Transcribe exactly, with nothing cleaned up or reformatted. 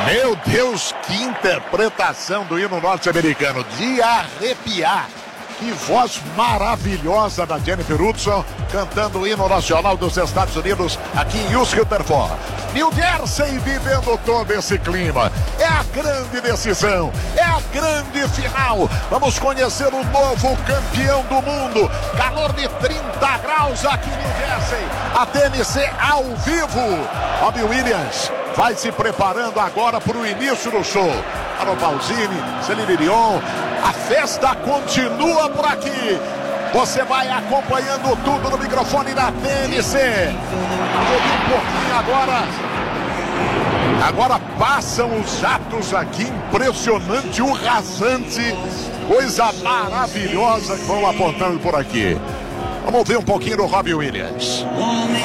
Meu Deus, que interpretação do hino norte-americano, de arrepiar. Que voz maravilhosa da Jennifer Hudson, cantando o hino nacional dos Estados Unidos aqui em Ustream. New Jersey vivendo todo esse clima. É a grande decisão, é a grande final. Vamos conhecer o novo campeão do mundo. Calor de trinta graus aqui em New Jersey. A T N C ao vivo. Robbie Williams vai se preparando agora para o início do show. Carol Pausini, Celine Dion. A festa continua por aqui. Você vai acompanhando tudo no microfone da T N C. Vamos ouvir um pouquinho agora. Agora passam os jatos aqui. Impressionante, o rasante. Coisa maravilhosa que vão apontando por aqui. Vamos ver um pouquinho do Robbie Williams.